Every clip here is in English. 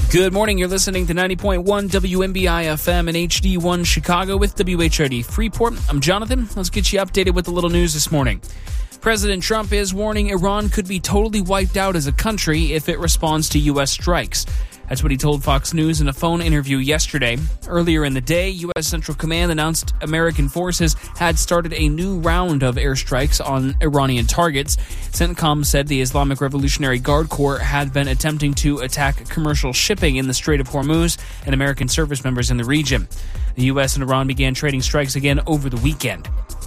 Good morning. You're listening to 90.1 WMBI FM and HD1 Chicago with WHRD Freeport. I'm Jonathan. Let's get you updated with a little news this morning. President Trump is warning Iran could be totally wiped out as a country if it responds to U.S. strikes. That's what he told Fox News in a phone interview yesterday. Earlier in the day, U.S. Central Command announced American forces had started a new round of airstrikes on Iranian targets. CENTCOM said the Islamic Revolutionary Guard Corps had been attempting to attack commercial shipping in the Strait of Hormuz and American service members in the region. The U.S. and Iran began trading strikes again over the weekend.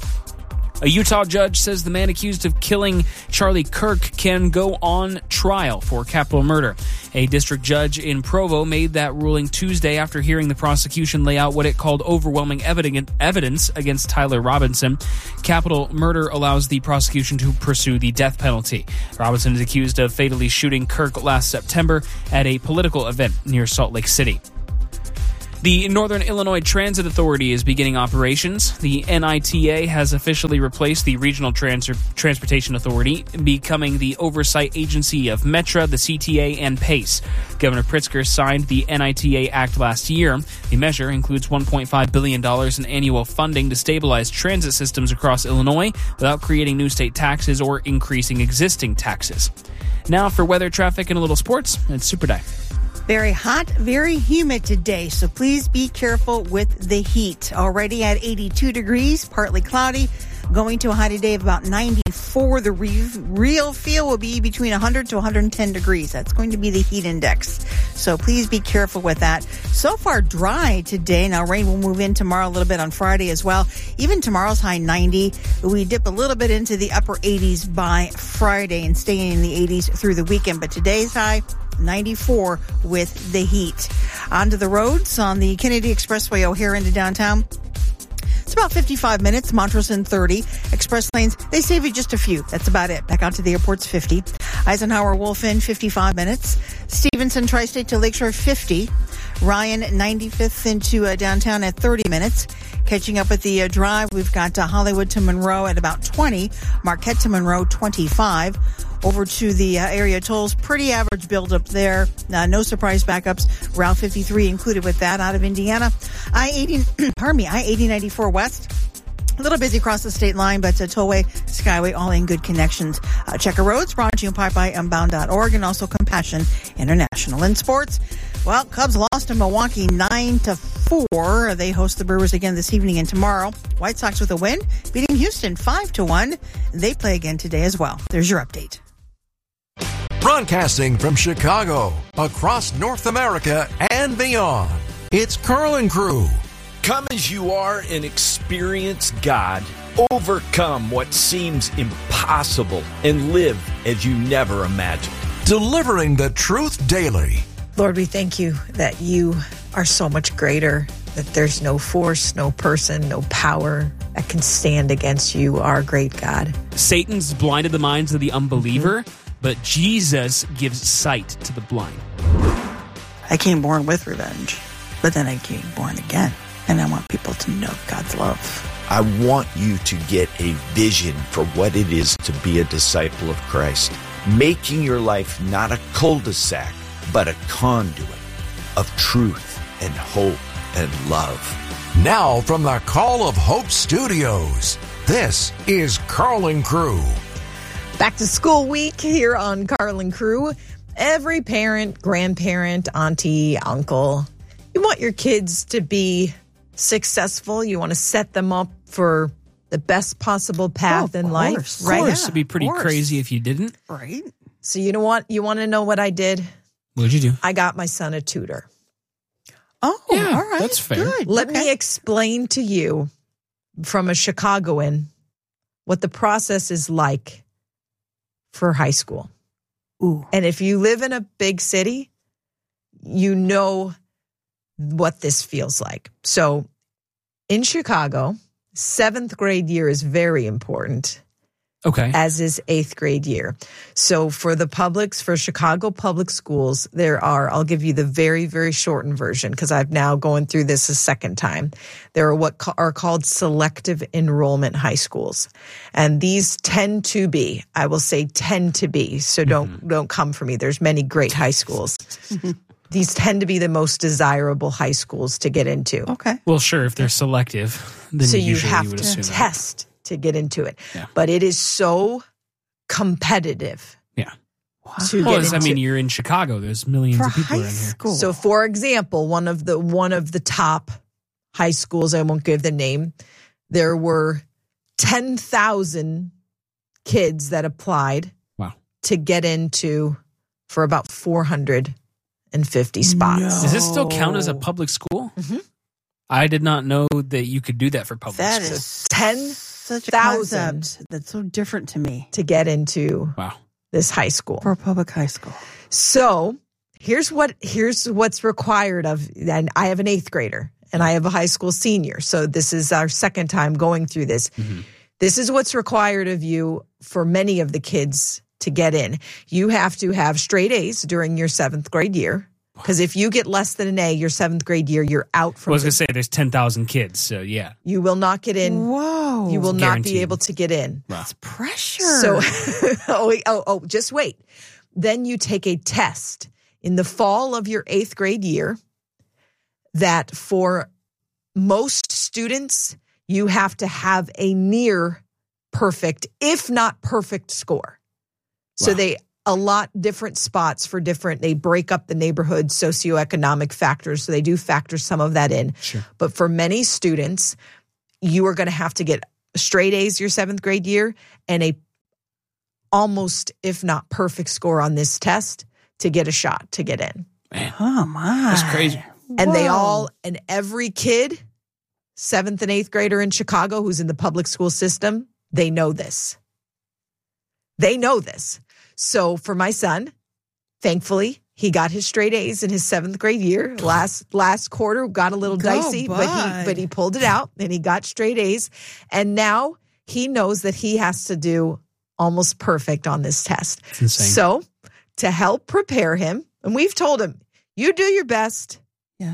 A Utah judge says the man accused of killing Charlie Kirk can go on trial for capital murder. A district judge in Provo made that ruling Tuesday after hearing the prosecution lay out what it called overwhelming evidence against Tyler Robinson. Capital murder allows the prosecution to pursue the death penalty. Robinson is accused of fatally shooting Kirk last September at a political event near Salt Lake City. The Northern Illinois Transit Authority is beginning operations. The NITA has officially replaced the Regional Transportation Authority, becoming the oversight agency of Metra, the CTA, and PACE. Governor Pritzker signed the NITA Act last year. The measure includes $1.5 billion in annual funding to stabilize transit systems across Illinois without creating new state taxes or increasing existing taxes. Now for weather, traffic, and a little sports, it's Super Dive. Very hot, very humid today, so please be careful with the heat. Already at 82 degrees, partly cloudy, going to a high today of about 94. The real feel will be between 100 to 110 degrees. That's going to be the heat index, so please be careful with that. So far dry today. Now rain will move in tomorrow a little bit on Friday as well. Even tomorrow's high 90. We dip a little bit into the upper 80s by Friday and staying in the 80s through the weekend, but today's high 94 with the heat. Onto the roads on the Kennedy Expressway, O'Hare into downtown. It's about 55 minutes. Montrose in 30. Express lanes, they save you just a few. That's about it. Back out to the airport's 50. Eisenhower Wolf in 55 minutes. Stevenson Tri-State to Lakeshore 50. Ryan 95th into downtown at 30 minutes. Catching up with the drive, we've got Hollywood to Monroe at about 20. Marquette to Monroe 25. Over to the area tolls, pretty average buildup there. No surprise backups. Route 53 included with that out of Indiana. I-8094 West. A little busy across the state line, but Tollway, Skyway, all in good connections. Checker Roads, brought to you by Unbound.org and also Compassion International. In sports, well, Cubs lost to Milwaukee 9-4. They host the Brewers again this evening and tomorrow. White Sox with a win, beating Houston 5-1. They play again today as well. There's your update. Broadcasting from Chicago, across North America and beyond, it's Carl and Crew. Come as you are and experience God. Overcome what seems impossible and live as you never imagined. Delivering the truth daily. Lord, we thank you that you are so much greater, that there's no force, no person, no power that can stand against you, our great God. Satan's blinded the minds of the unbeliever, but Jesus gives sight to the blind. I came born with revenge, but then I came born again. And I want people to know God's love. I want you to get a vision for what it is to be a disciple of Christ, making your life not a cul-de-sac, but a conduit of truth and hope and love. Now from the Call of Hope Studios, this is Carl and Crew. Back to school week here on Carl and Crew. Every parent, grandparent, auntie, uncle, you want your kids to be successful. You want to set them up for the best possible path in life, right? Of course, it'd be pretty crazy if you didn't. Right. So you know what? You want to know what I did? What'd you do? I got my son a tutor. Oh, yeah, all right. that's fair. Good. Let me explain to you from a Chicagoan what the process is like for high school. Ooh. And if you live in a big city, you know what this feels like. So in Chicago, 7th grade year is very important. Okay. As is 8th grade year. So for the publics, for Chicago public schools, there are, I'll give you the very, very shortened version because I've now going through this a second time. There are what are called selective enrollment high schools. And these tend to be, I will say tend to be, so don't come for me. There's many great high schools. These tend to be the most desirable high schools to get into. Okay. Well, sure, if they're selective, then So you usually have you would to assume that. test to get into it. Yeah. But it is so competitive Yeah. to Well, get into. I mean, you're in Chicago. There's millions For of people high around here. school. So, for example, one of the top high schools, I won't give the name, there were 10,000 kids that applied Wow. to get into for about 450 spots. No. Does this still count as a public school? Mhm. I did not know that you could do that for public That school. is such a 10,000 concept that's so different to me to get into Wow. this high school. for a public high school. So here's what's required of, and I have an 8th grader and I have a high school senior. So this is our second time going through this. Mm-hmm. This is what's required of you for many of the kids to get in. You have to have straight A's during your 7th grade year. Because if you get less than an A your 7th grade year, you're out I from was going to say there's 10,000 kids, so yeah. You will not get in. Whoa. You will not Guaranteed. be able to get in. Wow. It's pressure. So, just wait. Then you take a test in the fall of your 8th grade year that for most students, you have to have a near perfect, if not perfect score. So Wow. they allot different spots for different, they break up the neighborhood socioeconomic factors. So they do factor some of that in. Sure. But for many students, you are going to have to get straight A's your 7th grade year and a almost, if not perfect score on this test to get a shot to get in. Man, oh my. that's crazy. And Whoa. every kid, 7th and 8th grader in Chicago who's in the public school system, they know this. They know this. So for my son, thankfully, he got his straight A's in his 7th grade year. Last quarter got a little Go, dicey, bud. but he pulled it out and he got straight A's. And now he knows that he has to do almost perfect on this test. It's insane. So to help prepare him, and we've told him, you do your best. Yeah.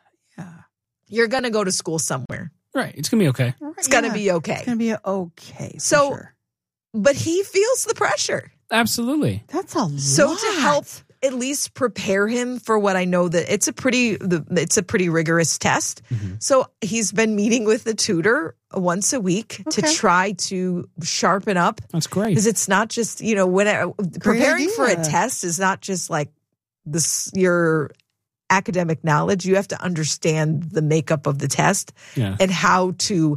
You're going to go to school somewhere. Right. It's going to be okay. It's going to be okay. It's going to be okay. For So- sure. But he feels the pressure. Absolutely. That's a So lot. to help at least prepare him for what I know that it's a pretty rigorous test. Mm-hmm. So he's been meeting with the tutor once a week to Okay. try to sharpen up. That's great. Because it's not just, when preparing for a idea. test is not just like your academic knowledge. You have to understand the makeup of the test Yeah. and how to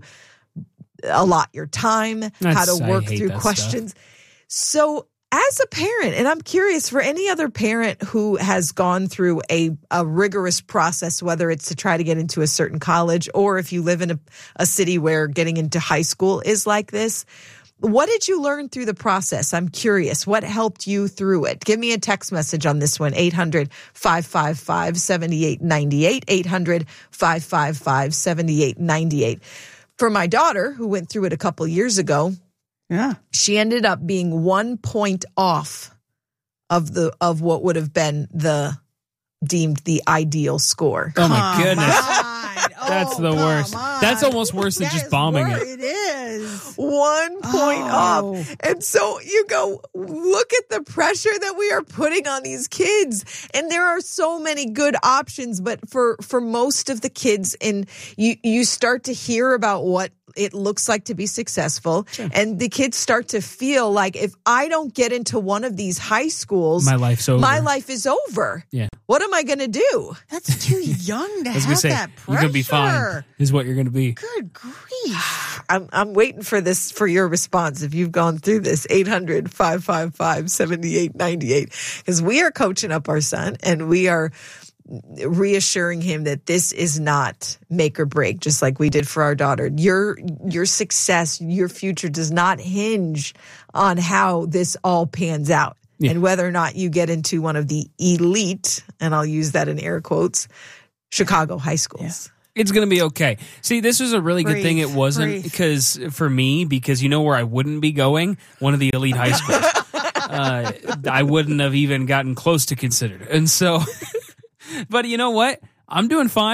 allot your time, how to I work hate through that questions. So as a parent, and I'm curious for any other parent who has gone through a rigorous process, whether it's to try to get into a certain college or if you live in a city where getting into high school is like this, what did you learn through the process? I'm curious. What helped you through it? Give me a text message on this one, 800-555-7898, 800-555-7898. For my daughter, who went through it a couple years ago, Yeah. she ended up being 1 point off of what would have been deemed the ideal score. Oh, my goodness. That's Oh, the worst. come That's on. almost worse than That just is bombing worse. it. It is. 1 point Oh. off. And so you go, look at the pressure that we are putting on these kids. And there are so many good options, but for most of the kids, and you start to hear about what it looks like to be successful. Sure. And the kids start to feel like, if I don't get into one of these high schools, My life's over. my life is over. Yeah. What am I going to do? That's too young to I was have going to say, that pressure. you're going to be fine, is what you're going to be. Good grief. I'm waiting for your response. If you've gone through this, 800-555-7898, because we are coaching up our son and we are reassuring him that this is not make or break, just like we did for our daughter. Your success, your future does not hinge on how this all pans out. Yeah. And whether or not you get into one of the elite, and I'll use that in air quotes, Chicago high schools. It's going to be okay. See, this was a really good thing it wasn't Breathe. because for me, because you know where I wouldn't be going? One of the elite high schools. I wouldn't have even gotten close to considered. And so, but you know what? I'm doing fine.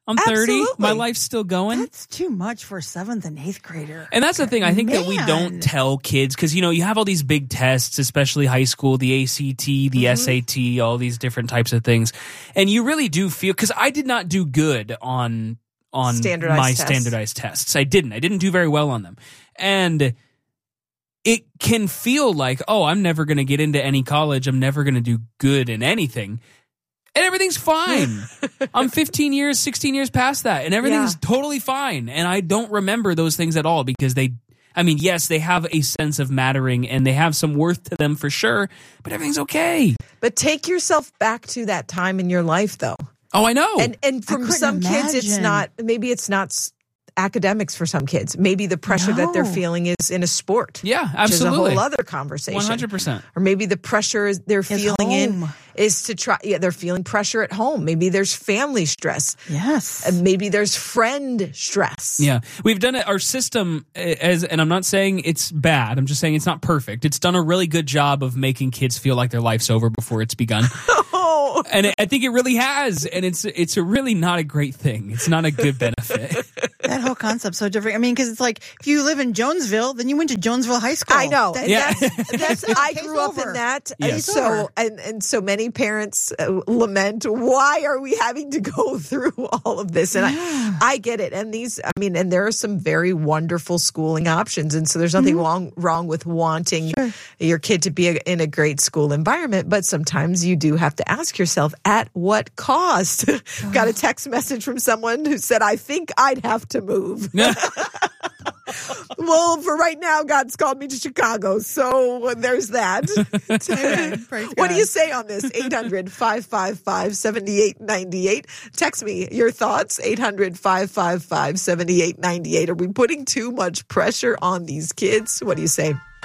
I'm 30. Absolutely. My life's still going. That's too much for a 7th and 8th grader. And that's the thing. I think that we don't tell kids because, you have all these big tests, especially high school, the ACT, the SAT, all these different types of things. And you really do feel, because I did not do good on standardized tests. I didn't do very well on them. And it can feel like, oh, I'm never going to get into any college. I'm never going to do good in anything. And everything's fine. I'm 16 years past that, and everything's totally fine. And I don't remember those things at all because yes, they have a sense of mattering and they have some worth to them for sure, but everything's okay. But take yourself back to that time in your life, though. Oh, I know. And from some kids, it's not academics for some kids. Maybe the pressure that they're feeling is in a sport. Yeah, absolutely. Which is a whole other conversation. 100%. Or maybe the pressure they're feeling is to try. Yeah, they're feeling pressure at home. Maybe there's family stress. Yes. And maybe there's friend stress. Yeah. We've done it. Our system, and I'm not saying it's bad. I'm just saying it's not perfect. It's done a really good job of making kids feel like their life's over before it's begun. And I think it really has. And it's a really not a great thing. It's not a good benefit. That whole concept's so different. I mean, because it's like, if you live in Jonesville, then you went to Jonesville High School. I know. That's I grew up in that. Yes. And so many parents lament, why are we having to go through all of this? And I get it. And and there are some very wonderful schooling options. And so there's nothing wrong with wanting your kid to be in a great school environment. But sometimes you do have to ask yourself, at what cost? Got a text message from someone who said, I think I'd have to move. Well, for right now, God's called me to Chicago, so there's that. What do you say on this? 800-555-7898. Text me your thoughts, 800-555-7898. Are we putting too much pressure on these kids? What do you say?